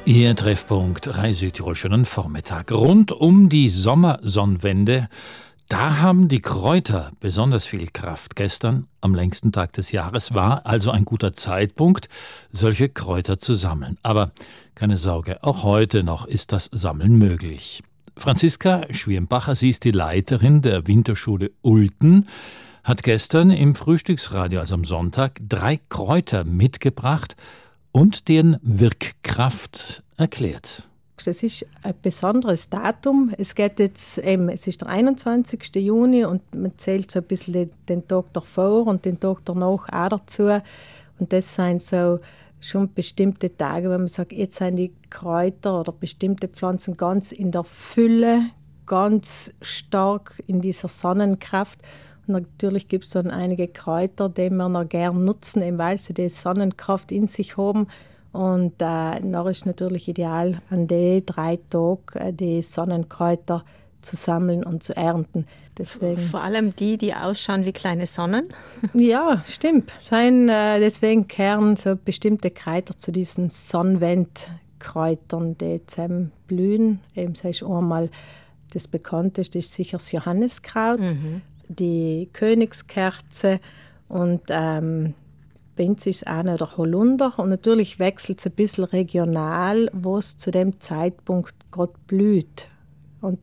Ihr Treffpunkt Rai Südtirol, schönen Vormittag. Rund um die Sommersonnenwende, da haben die Kräuter besonders viel Kraft. Gestern, am längsten Tag des Jahres, war also ein guter Zeitpunkt, solche Kräuter zu sammeln. Aber keine Sorge, auch heute noch ist das Sammeln möglich. Franziska Schwirmbacher, sie ist die Leiterin der Winterschule Ulten, hat gestern im Frühstücksradio, also am Sonntag, 3 Kräuter mitgebracht und deren Wirkkraft erklärt. Das ist ein besonderes Datum. Es ist der 21. Juni und man zählt so ein bisschen den Tag davor und den Tag danach auch dazu. Und das sind so schon bestimmte Tage, wo man sagt, jetzt sind die Kräuter oder bestimmte Pflanzen ganz in der Fülle, ganz stark in dieser Sonnenkraft. Und natürlich gibt es dann einige Kräuter, die wir noch gerne nutzen, eben weil sie die Sonnenkraft in sich haben. Und dann ist es natürlich ideal, an den 3 Tagen die Sonnenkräuter zu sammeln und zu ernten. Deswegen, vor allem die ausschauen wie kleine Sonnen. Ja, stimmt. Deswegen gehören so bestimmte Kräuter zu diesen Sonnenwendkräutern, die zusammen blühen. Eben sei einmal das bekannteste ist sicher das Johanniskraut, die Königskerze und bei uns ist es auch noch der Holunder. Und natürlich wechselt es ein bisschen regional, wo es zu dem Zeitpunkt gerade blüht.